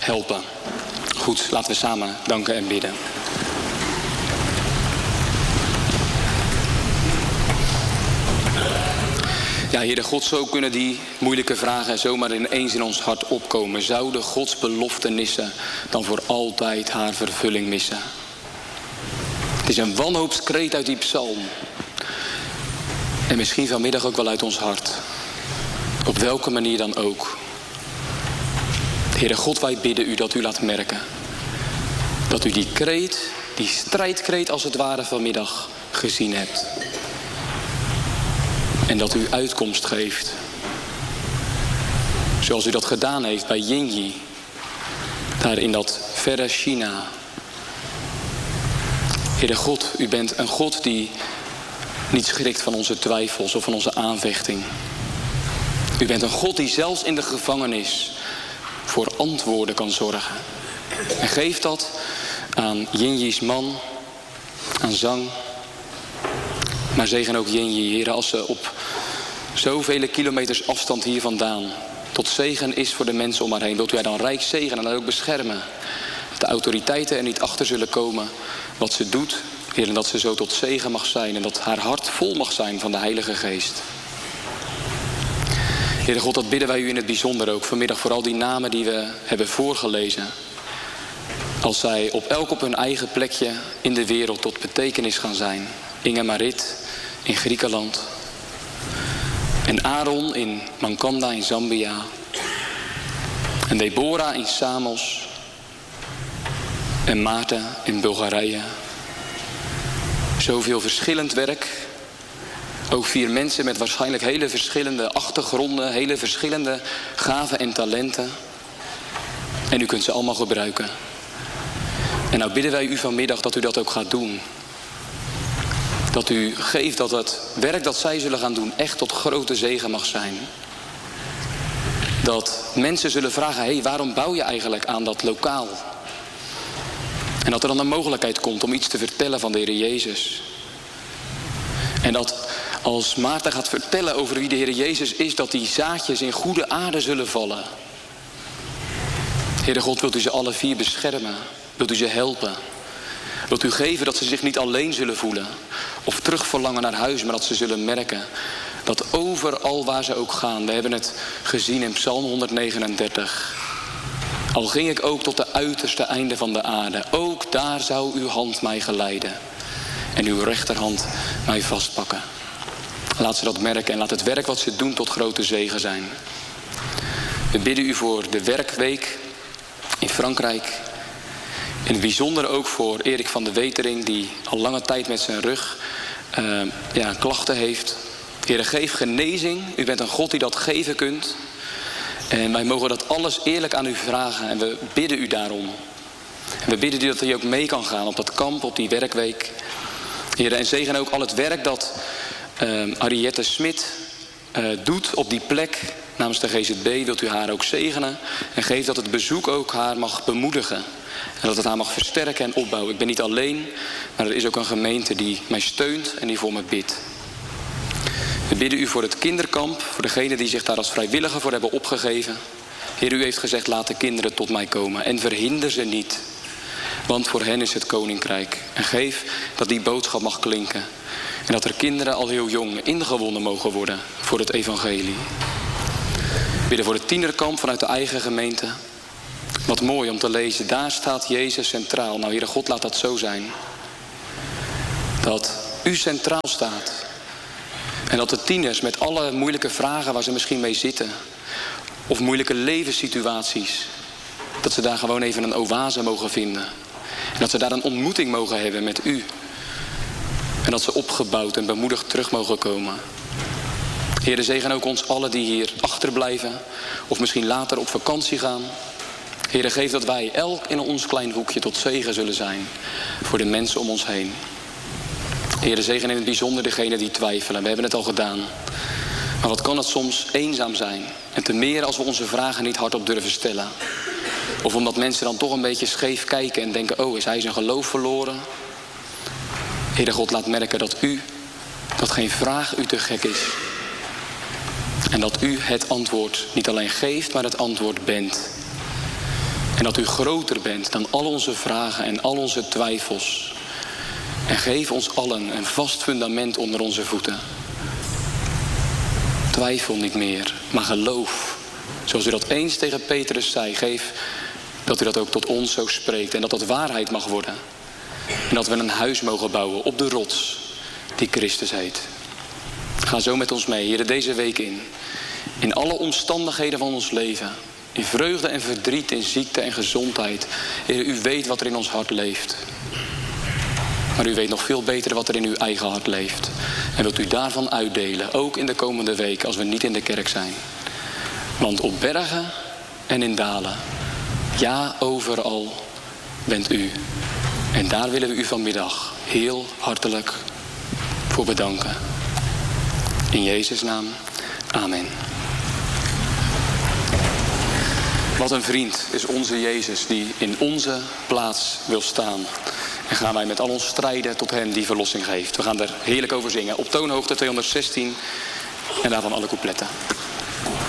helpen. Goed, laten we samen danken en bidden. Ja, Heere God, zo kunnen die moeilijke vragen zomaar ineens in ons hart opkomen. Zouden Gods beloftenissen dan voor altijd haar vervulling missen? Het is een wanhoopskreet uit die psalm. En misschien vanmiddag ook wel uit ons hart. Op welke manier dan ook. Heere God, wij bidden u dat u laat merken. Dat u die kreet, die strijdkreet als het ware vanmiddag gezien hebt. En dat u uitkomst geeft. Zoals u dat gedaan heeft bij Yingyi. Daar in dat verre China. Heere God, u bent een God die niet schrikt van onze twijfels of van onze aanvechting. U bent een God die zelfs in de gevangenis voor antwoorden kan zorgen. En geef dat aan Yingyi's man, aan Zhang. Maar zegen ook Yingyi, Heere, als ze op zoveel kilometers afstand hier vandaan tot zegen is voor de mensen om haar heen. Wilt u haar dan rijk zegenen en dan ook beschermen. Dat de autoriteiten er niet achter zullen komen wat ze doet. Heer, en dat ze zo tot zegen mag zijn en dat haar hart vol mag zijn van de Heilige Geest. Heere God, dat bidden wij u in het bijzonder ook vanmiddag. Vooral die namen die we hebben voorgelezen. Als zij elk op hun eigen plekje in de wereld tot betekenis gaan zijn. Inge Marit in Griekenland. En Aaron in Mankanda in Zambia. En Deborah in Samos. En Maarten in Bulgarije. Zoveel verschillend werk. Ook 4 mensen met waarschijnlijk hele verschillende achtergronden. Hele verschillende gaven en talenten. En u kunt ze allemaal gebruiken. En nou bidden wij u vanmiddag dat u dat ook gaat doen. Dat u geeft dat het werk dat zij zullen gaan doen echt tot grote zegen mag zijn. Dat mensen zullen vragen, hé, waarom bouw je eigenlijk aan dat lokaal? En dat er dan een mogelijkheid komt om iets te vertellen van de Heer Jezus. En dat als Maarten gaat vertellen over wie de Heer Jezus is, dat die zaadjes in goede aarde zullen vallen. Heere God, wilt u ze alle 4 beschermen? Wilt u ze helpen? Wilt u geven dat ze zich niet alleen zullen voelen? Of terugverlangen naar huis, maar dat ze zullen merken dat overal waar ze ook gaan. We hebben het gezien in Psalm 139. Al ging ik ook tot de uiterste einde van de aarde. Ook daar zou uw hand mij geleiden. En uw rechterhand mij vastpakken. Laat ze dat merken en laat het werk wat ze doen tot grote zegen zijn. We bidden u voor de werkweek in Frankrijk. In het bijzonder ook voor Erik van de Wetering, die al lange tijd met zijn rug klachten heeft. Heere, geef genezing. U bent een God die dat geven kunt. En wij mogen dat alles eerlijk aan u vragen. En we bidden u daarom. En we bidden u dat hij ook mee kan gaan op dat kamp, op die werkweek. Heere, en zegen ook al het werk dat Ariette Smit doet op die plek namens de GZB. Wilt u haar ook zegenen. En geef dat het bezoek ook haar mag bemoedigen. En dat het haar mag versterken en opbouwen. Ik ben niet alleen, maar er is ook een gemeente die mij steunt en die voor me bidt. We bidden u voor het kinderkamp, voor degenen die zich daar als vrijwilliger voor hebben opgegeven. Heer, u heeft gezegd, laat de kinderen tot mij komen en verhinder ze niet. Want voor hen is het koninkrijk. En geef dat die boodschap mag klinken. En dat er kinderen al heel jong ingewonnen mogen worden voor het evangelie. We bidden voor het tienerkamp vanuit de eigen gemeente. Wat mooi om te lezen, daar staat Jezus centraal. Nou, Heere God, laat dat zo zijn. Dat u centraal staat. En dat de tieners met alle moeilijke vragen waar ze misschien mee zitten. Of moeilijke levenssituaties. Dat ze daar gewoon even een oase mogen vinden. En dat ze daar een ontmoeting mogen hebben met u. En dat ze opgebouwd en bemoedigd terug mogen komen. Heere, zegen ook ons allen die hier achterblijven. Of misschien later op vakantie gaan. Heere, geef dat wij elk in ons klein hoekje tot zegen zullen zijn. Voor de mensen om ons heen. Heere, zegen in het bijzonder degenen die twijfelen. We hebben het al gedaan. Maar wat kan het soms eenzaam zijn. En te meer als we onze vragen niet hardop durven stellen. Of omdat mensen dan toch een beetje scheef kijken en denken, oh, is hij zijn geloof verloren? Heere God, laat merken dat geen vraag u te gek is. En dat u het antwoord niet alleen geeft, maar het antwoord bent. En dat u groter bent dan al onze vragen en al onze twijfels. En geef ons allen een vast fundament onder onze voeten. Twijfel niet meer, maar geloof. Zoals u dat eens tegen Petrus zei, geef dat u dat ook tot ons zo spreekt. En dat dat waarheid mag worden. En dat we een huis mogen bouwen op de rots die Christus heet. Ga zo met ons mee, Heer, deze week in. In alle omstandigheden van ons leven. In vreugde en verdriet, in ziekte en gezondheid. Heer, u weet wat er in ons hart leeft. Maar u weet nog veel beter wat er in uw eigen hart leeft. En wilt u daarvan uitdelen, ook in de komende weken als we niet in de kerk zijn. Want op bergen en in dalen, ja, overal bent u. En daar willen we u vanmiddag heel hartelijk voor bedanken. In Jezus' naam, amen. Wat een vriend is onze Jezus die in onze plaats wil staan. En gaan wij met al ons strijden tot hem die verlossing geeft. We gaan er heerlijk over zingen. Op toonhoogte 216 en daarvan alle coupletten.